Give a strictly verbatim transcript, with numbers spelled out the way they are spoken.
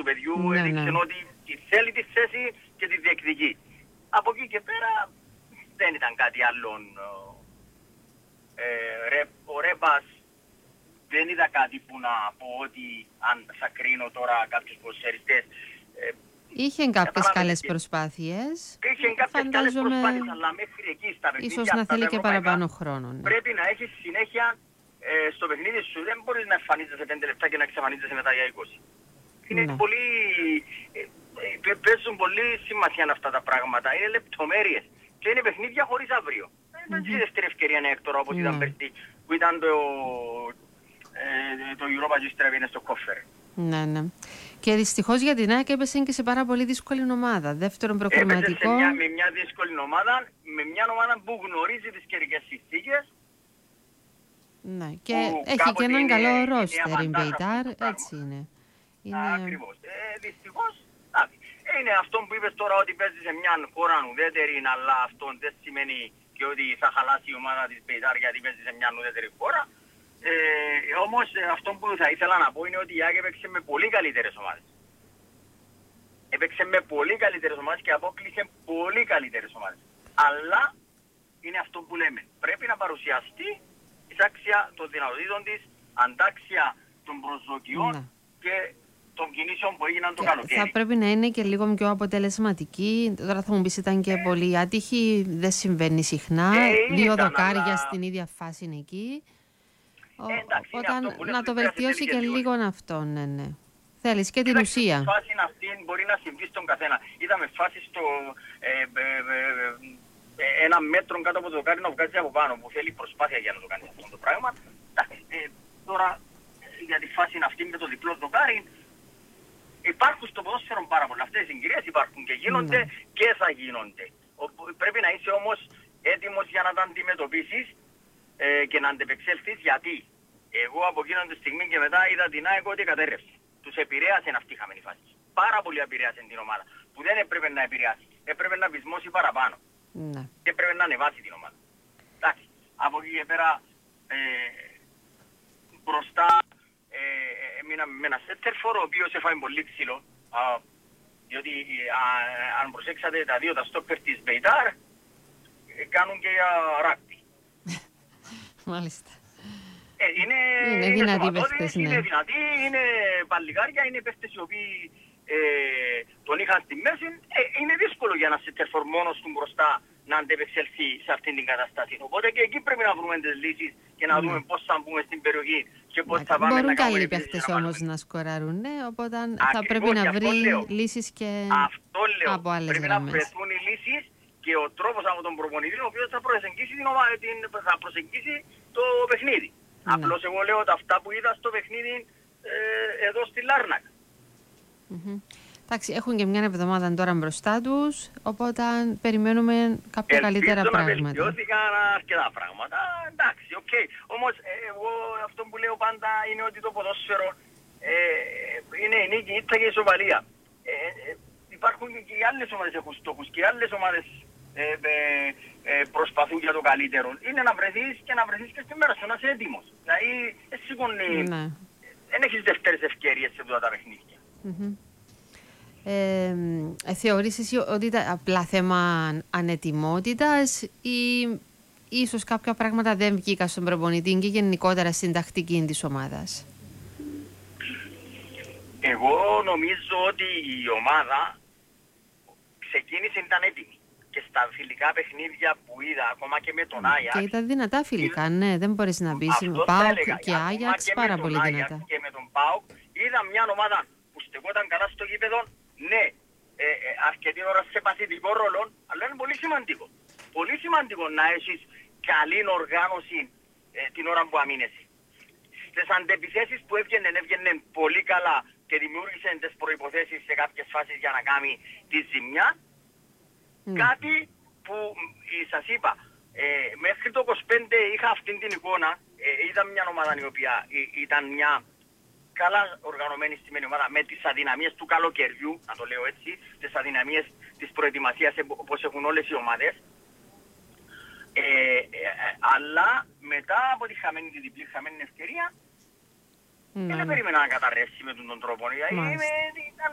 παιδιού Ναι, έδειξε ναι. ότι θέλει τη θέση και τη διεκδικεί. Από εκεί και πέρα δεν ήταν κάτι άλλο. Ε, ρε, ο Ρέμπας δεν είδα κάτι που να πω ότι αν θα κρίνω τώρα κάποιους ποδοσφαιριστές. Ε, Είχε κάποιες καλές και... προσπάθειες. Είχε κάποιες καλές προσπάθειες, αλλά μέχρι εκεί στα παιχνίδια. Ίσως να θέλει και παραπάνω χρόνο. Ναι. Πρέπει να έχεις συνέχεια ε, στο παιχνίδι σου. Δεν μπορείς να εμφανίζεσαι πέντε λεπτά και να εξαφανίζεσαι μετά για είκοσι. Είναι Ναι. πολύ... Ε, ε, παίζουν πολύ σημασία αυτά τα πράγματα. Είναι λεπτομέρειες. Και είναι παιχνίδια χωρίς αύριο. Mm-hmm. Δεν είναι δεύτερη ευκαιρία να έκτορα όπως ήταν Ναι. πέρσι που ήταν το, ε, το Europa και ύστερα πήγαινε στο κόφερ. Ναι, ναι. Και δυστυχώς για την ΑΕΚ έπεσε και σε πάρα πολύ δύσκολη ομάδα. Δεύτερον προκριματικό. Έπεσε σε μια, με μια δύσκολη ομάδα, με μια ομάδα που γνωρίζει τις καιρικές συνθήκες. Ναι, και έχει και έναν είναι, καλό είναι ρόστερ η Μπεϊτάρ, αυτό το έτσι είναι. είναι... Ακριβώς. Ε, δυστυχώς, άδει. είναι αυτό που είπες τώρα ότι παίζει σε μια χώρα ουδέτερη, αλλά αυτό δεν σημαίνει και ότι θα χαλάσει η ομάδα της Μπεϊτάρ γιατί παίζει σε μια ουδέτερη χώρα. Ε, όμως αυτό που θα ήθελα να πω είναι ότι η ΑΕΚ έπαιξε με πολύ καλύτερες ομάδες. Έπαιξε με πολύ καλύτερες ομάδες και απόκλεισε πολύ καλύτερες ομάδες. Αλλά είναι αυτό που λέμε. Πρέπει να παρουσιαστεί η άξια των δυνατοτήτων της, αντάξια των προσδοκιών Ναι. και των κινήσεων που έγιναν το καλοκαίρι. Θα πρέπει να είναι και λίγο πιο αποτελεσματική. Τώρα θα μου πεις ήταν και ε, πολύ άτυχη, δεν συμβαίνει συχνά. Ε, Δύο ήταν, δοκάρια αλλά... στην ίδια φάση είναι εκεί. Ε, εντάξει, Οπότε να το βελτιώσει και λίγο αυτό, ναι, ναι. Θέλεις και την Κοιτάξτε, ουσία. Η φάση αυτή μπορεί να συμβεί στον καθένα. Είδαμε φάση στο ε, ε, ε, ε, ένα μέτρο κάτω από το δοκάρι να βγάζει από πάνω που θέλει προσπάθεια για να το κάνει αυτό το πράγμα. Εντάξει, ε, τώρα για τη φάση αυτή με το διπλό δοκάρι υπάρχουν στο ποδόσφαιρο πάρα πολλά. Αυτές οι συγκυρίες υπάρχουν και γίνονται mm. και θα γίνονται. Ο, πρέπει να είσαι όμως έτοιμος για να τα αντιμετωπίσεις ε, και να αντεπεξέλθεις, γιατί εγώ από εκείνον τη στιγμή και μετά είδα την ΑΕΚ ότι κατέρρευσε. Τους επηρέασε αυτή η χαμένη φάση. Πάρα πολύ επηρέασε την ομάδα. Που δεν έπρεπε να επηρεάσει. Έπρεπε να βυσμώσει παραπάνω. Ναι. Και έπρεπε να ανεβάσει την ομάδα. Εντάξει. Από εκεί και πέρα ε, μπροστά ε, μείναμε με ένα σέντερφορ ο οποίος έφαγε πολύ ξύλο. Α, διότι α, αν προσέξατε τα δύο τα στόπερ της Μπεϊτάρ ε, κάνουν και για ράκτη. Μάλιστα. Ε, είναι, είναι, είναι δυνατοί παίχτες, ναι. Είναι δυνατοί, είναι παλιγάρια, είναι παίχτες οι οποίοι ε, τον είχαν στη μέση. Ε, είναι δύσκολο για να σεντερφόρ μόνος του μπροστά να αντεπεξελθεί σε αυτήν την κατάσταση. Οπότε και εκεί πρέπει να βρούμε τις λύσεις και να mm. δούμε πώς θα μπούμε στην περιοχή και πώς θα πάμε μπορούν να κάνουμε. Μπορούν καλοί παίχτες όμως να σκοράρουν, ναι, οπότε Ακριβώς, θα πρέπει να βρει λέω. λύσεις και αυτό λέω. από άλλες πρέπει γραμμές. να βρεθούν οι λύσεις και ο τρόπος από τον προπονητή ο οποίος θα προσεγγίσει, την, την, θα προσεγγίσει το παιχνίδι. Ναι. Απλώς εγώ λέω ότι αυτά που είδα στο παιχνίδι ε, εδώ στη Λάρνακ. Mm-hmm. Εντάξει, έχουν και μια εβδομάδα τώρα μπροστά τους, οπότε περιμένουμε κάποια Ελπίζω καλύτερα να πράγματα. Βελτιώθηκαν αρκετά πράγματα. Εντάξει, οκ. Okay. Όμως ε, εγώ αυτό που λέω πάντα είναι ότι το ποδόσφαιρο ε, είναι η νίκη, ήττα και η ισοπαλία. Ε, ε, υπάρχουν και οι άλλες ομάδες έχουν στόχους και οι άλλες ομάδες ε, ε, ε, προσπαθούν για το καλύτερο. Είναι να βρεθείς και να βρεθείς και στη μέρα σου, να είσαι έτοιμος. Δηλαδή, εσύ ναι. δεν έχεις δεύτερες ευκαιρίες σε αυτά τα παιχνίδια. Mm-hmm. Ε, ε, θεωρείς εσύ ότι ήταν απλά θέμα ανετοιμότητας ή ίσως κάποια πράγματα δεν βγήκαν στον προπονητή και γενικότερα στην τακτική της ομάδας? Εγώ νομίζω ότι η ομάδα ξεκίνησε, ήταν έτοιμη. Και στα φιλικά παιχνίδια που είδα, ακόμα και με τον Άγιαξ. Και ήταν δυνατά φιλικά, είδα... ναι, δεν μπορείς να πεις. ΠΑΟΚ και Άγιαξ πάρα πολύ δυνατά. Και με τον ΠΑΟΚ είδα μια ομάδα που στεκόταν καλά στο γήπεδο, ναι, ε, ε, αρκετή ώρα σε παθητικό ρόλο, αλλά είναι πολύ σημαντικό. Πολύ σημαντικό να έχεις καλή οργάνωση ε, την ώρα που αμήνεσαι. Στις αντεπιθέσεις που έβγαινε, έβγαινε πολύ καλά και δημιούργησε τις προϋποθέσεις σε κάποιες φάσεις για να κάνει τη ζημιά. Mm. Κάτι που ε, σας είπα, ε, μέχρι το είκοσι πέντε είχα αυτήν την εικόνα, ε, ήταν μια ομάδα η οποία ε, ήταν μια καλά οργανωμένη σημαίνει ομάδα με τις αδυναμίες του καλοκαιριού, να το λέω έτσι, τις αδυναμίες της προετοιμασίας όπως έχουν όλες οι ομάδες. Ε, ε, ε, αλλά μετά από τη χαμένη, τη διπλή χαμένη ευκαιρία, mm. δεν περίμενα να καταρρεύσει με τον τρόπο.